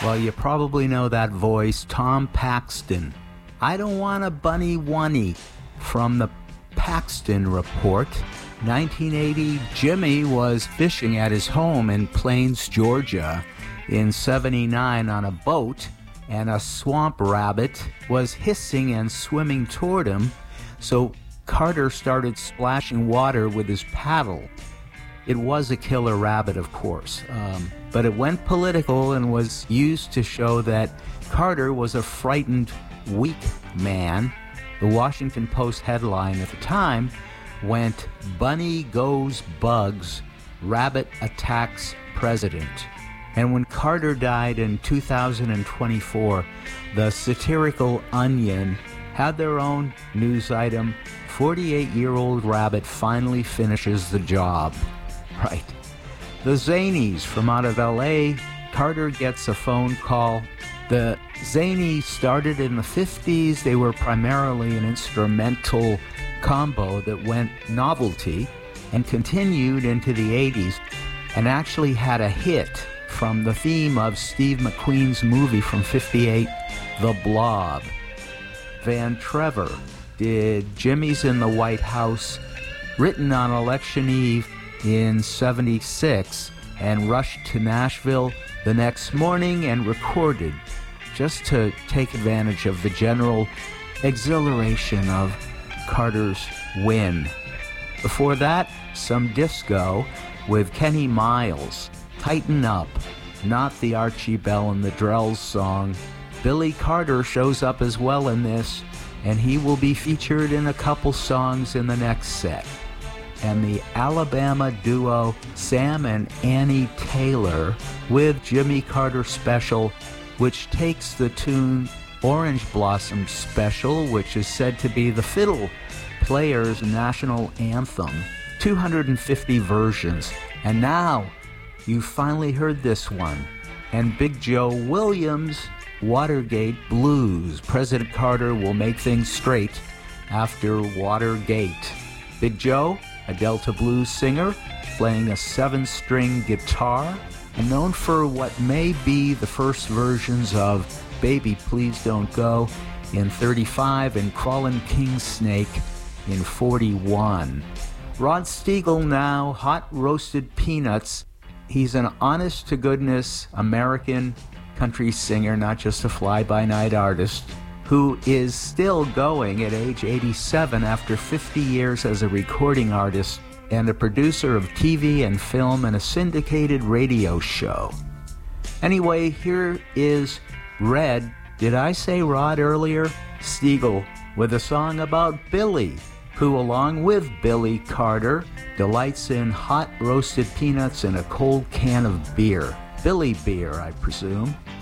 Well, you probably know that voice, Tom Paxton. I don't want a bunny wunny. From the Paxton Report, 1980, Jimmy was fishing at his home in Plains, Georgia in 79 on a boat, and a swamp rabbit was hissing and swimming toward him, so Carter started splashing water with his paddle. It was a killer rabbit, of course, but it went political and was used to show that Carter was a frightened, weak man. The Washington Post headline at the time went, "Bunny goes bugs, rabbit attacks president." And when Carter died in 2024, the satirical Onion had their own news item, 48-year-old rabbit finally finishes the job. Right. The Zanies from out of L.A., Carter gets a phone call. The Zanies started in the 50s. They were primarily an instrumental combo that went novelty and continued into the 80s and actually had a hit from the theme of Steve McQueen's movie from 58, The Blob. Van Trevor did Jimmy's in the White House, written on election eve in 76, and rushed to Nashville the next morning and recorded just to take advantage of the general exhilaration of Carter's win. Before that, some disco with Kenny Miles, Tighten Up, not the Archie Bell and the Drells song. Billy Carter shows up as well in this, and he will be featured in a couple songs in the next set. And the Alabama duo Sam and Annie Taylor with Jimmy Carter Special, which takes the tune Orange Blossom Special, which is said to be the fiddle player's national anthem. 250 versions. And now you've finally heard this one. And Big Joe Williams, Watergate Blues. President Carter will make things straight after Watergate. Big Joe, a Delta blues singer, playing a 7-string guitar, and known for what may be the first versions of Baby Please Don't Go in 35 and Crawlin' King Snake in 41. Rod Steigle now, Hot Roasted Peanuts. He's an honest-to-goodness American country singer, not just a fly-by-night artist, who is still going at age 87 after 50 years as a recording artist and a producer of TV and film and a syndicated radio show. Anyway, here is Red. Did I say Rod earlier? Steigle with a song about Billy, who along with Billy Carter delights in hot roasted peanuts and a cold can of beer. Billy beer, I presume.